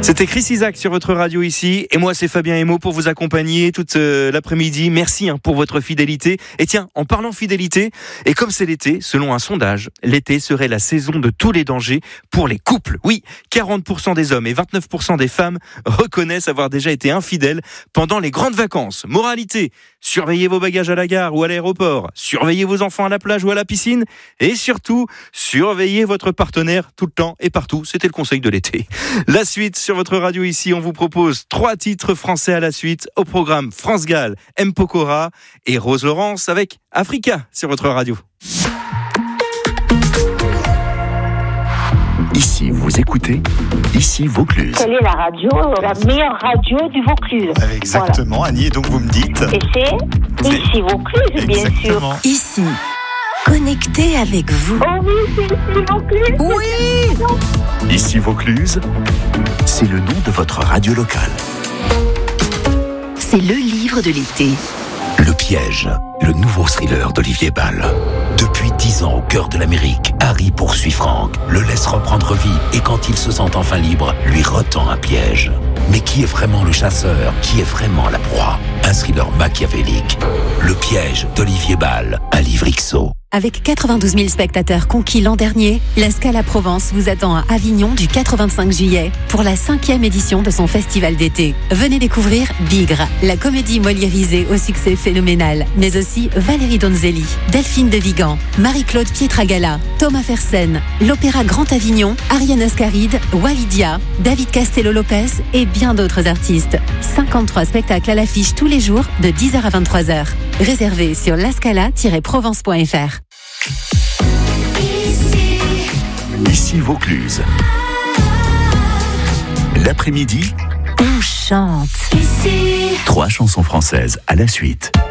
C'était Chris Isaak sur votre radio ici, et moi c'est Fabien Emo pour vous accompagner toute l'après-midi. Merci pour votre fidélité. Et tiens, en parlant fidélité, et comme c'est l'été, selon un sondage, l'été serait la saison de tous les dangers pour les couples. Oui, 40% des hommes et 29% des femmes reconnaissent avoir déjà été infidèles pendant les grandes vacances. Moralité, surveillez vos bagages à la gare ou à l'aéroport, surveillez vos enfants à la plage ou à la piscine, et surtout, surveillez votre partenaire tout le temps et partout. C'était le conseil de l'été. La suite sur votre radio ici, on vous propose 3 titres français à la suite au programme France Gall, M. Pokora et Rose Laurence avec Africa sur votre radio. Ici, vous écoutez, ici Vaucluse. Quelle est la radio, la meilleure radio du Vaucluse? Exactement, voilà. Annie, et donc vous me dites... Et c'est ici Vaucluse, bien sûr. Ici, connecté avec vous. Oh oui, c'est ici Vaucluse. Oui. Ici Vaucluse, c'est le nom de votre radio locale. C'est le livre de l'été. Le Piège, le nouveau thriller d'Olivier Bal. Depuis 10 ans au cœur de l'Amérique, Harry poursuit Frank, le laisse reprendre vie et quand il se sent enfin libre, lui retend un piège. Mais qui est vraiment le chasseur? Qui est vraiment la proie? Un thriller machiavélique. Le Piège d'Olivier Bal, un livre XO. Avec 92 000 spectateurs conquis l'an dernier, la Scala Provence vous attend à Avignon du 4 au 25 juillet pour la 5e édition de son festival d'été. Venez découvrir Bigre, la comédie moliérisée au succès phénoménal, mais aussi Valérie Donzelli, Delphine de Vigan, Marie-Claude Pietragala, Thomas Fersen, l'Opéra Grand Avignon, Ariane Ascaride, Walidia, David Castello-Lopez et bien d'autres artistes. 53 spectacles à l'affiche tous les jours de 10h à 23h. Réservez sur lascala-provence.fr. Ici Vaucluse. L'après-midi, on chante. 3 chansons françaises à la suite.